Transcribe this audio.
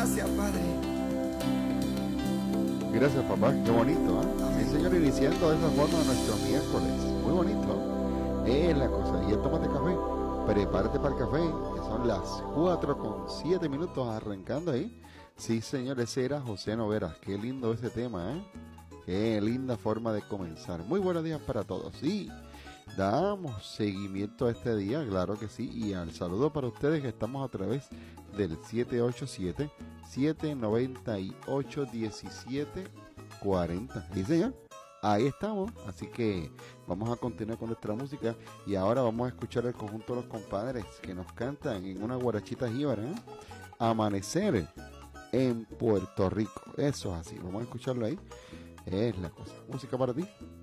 Gracias, Padre. Gracias, papá. Qué bonito, ¿eh? Amén. Sí, Señor, iniciando de esa forma nuestro miércoles. Muy bonito. Es la cosa. Y el tomate café. Prepárate para el café, que son las 4:07 arrancando ahí. Sí, señor, ese era José Noveras. Qué lindo ese tema, ¿eh? Qué linda forma de comenzar. Muy buenos días para todos. Sí, damos seguimiento a este día, claro que sí. Y al saludo para ustedes que estamos a través del 787-798-1740. Sí, señor. Ahí estamos, así que vamos a continuar con nuestra música y ahora vamos a escuchar el conjunto de los compadres que nos cantan en una guarachita jíbara, ¿eh? Amanecer en Puerto Rico. Eso es así, vamos a escucharlo ahí. Es la cosa. Música para ti.